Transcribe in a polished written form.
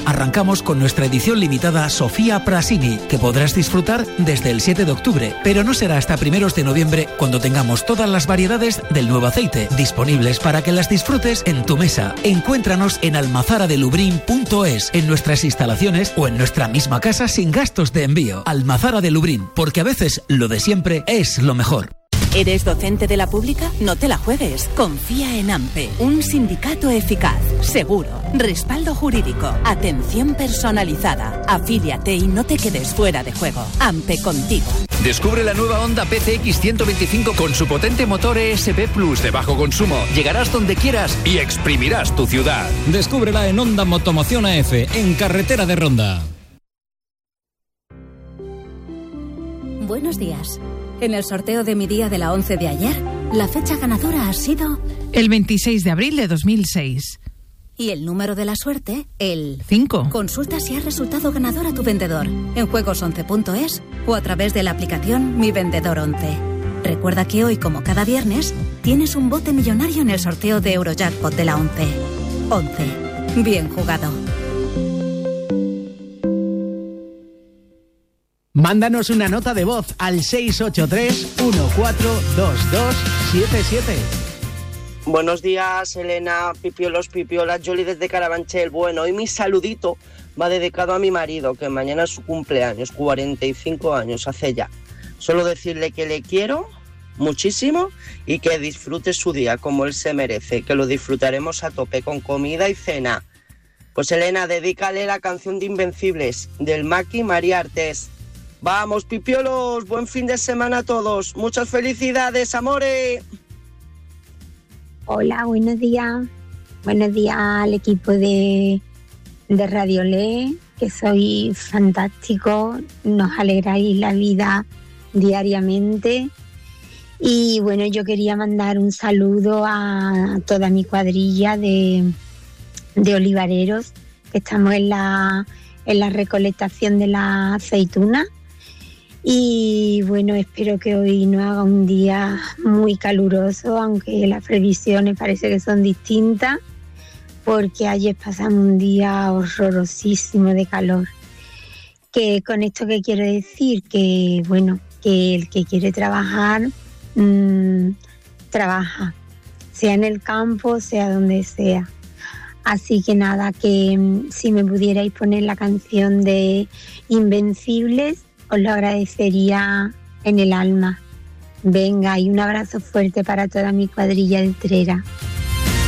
arrancamos con nuestra edición limitada Sofía Prasini, que podrás disfrutar desde el 7 de octubre, pero no será hasta primeros de noviembre cuando tengamos todas las variedades del nuevo aceite disponibles para que las disfrutes en tu mesa. Encuéntranos en almazaradelubrin.es, en nuestras instalaciones o en nuestra misma casa sin gastos de envío. Almazara de Lubrín, porque a veces lo de siempre es lo mejor. ¿Eres docente de la pública? No te la juegues. Confía en AMPE, un sindicato eficaz, seguro, respaldo jurídico, atención personalizada. Afíliate y no te quedes fuera de juego. AMPE contigo. Descubre la nueva Honda PCX 125 con su potente motor ESP Plus de bajo consumo. Llegarás donde quieras y exprimirás tu ciudad. Descúbrela en Honda Motomoción AF, en Carretera de Ronda. Buenos días. En el sorteo de mi día de la 11 de ayer, la fecha ganadora ha sido... el 26 de abril de 2006. Y el número de la suerte, el... 5. Consulta si has resultado ganador a tu vendedor en juegos11.es o a través de la aplicación Mi Vendedor 11. Recuerda que hoy, como cada viernes, tienes un bote millonario en el sorteo de Eurojackpot de la 11. 11. Bien jugado. Mándanos una nota de voz al 683-142277. Buenos días, Elena, pipiolos, pipiolas, Yoli desde Carabanchel. Bueno, hoy mi saludito va dedicado a mi marido, que mañana es su cumpleaños, 45 años hace ya. Solo decirle que le quiero muchísimo y que disfrute su día como él se merece, que lo disfrutaremos a tope con comida y cena. Pues Elena, dedícale la canción de Invencibles, del Maki María Artés. Vamos, pipiolos, buen fin de semana a todos. Muchas felicidades, amore. Hola, buenos días. Buenos días al equipo de Radio Le, que sois fantástico. Nos alegráis la vida diariamente. Y bueno, yo quería mandar un saludo a toda mi cuadrilla de olivareros, que estamos en la recolectación de la aceituna. Y bueno, espero que hoy no haga un día muy caluroso, aunque las previsiones parece que son distintas, porque ayer pasamos un día horrorosísimo de calor. Que con esto que quiero decir, que bueno, que el que quiere trabajar, trabaja, sea en el campo, sea donde sea. Así que nada, que si me pudierais poner la canción de Invencibles, os lo agradecería en el alma. Venga, y un abrazo fuerte para toda mi cuadrilla de Utrera.